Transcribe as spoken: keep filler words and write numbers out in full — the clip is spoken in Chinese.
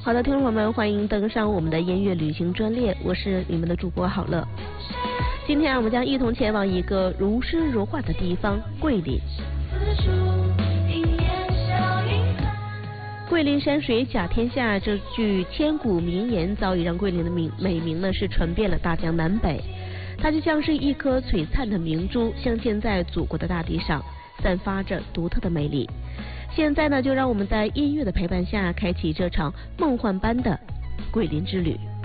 好的，听众朋友们，欢迎登上我们的音乐旅行专列，我是你们的主播好乐。今天啊，我们将一同前往一个如诗如画的地方——桂林。桂林山水甲天下这句千古名言，早已让桂林的名美名呢是传遍了大江南北。它就像是一颗璀璨的明珠，镶嵌在祖国的大地上，散发着独特的魅力。现在呢，就让我们在音乐的陪伴下，开启这场梦幻般的桂林之旅。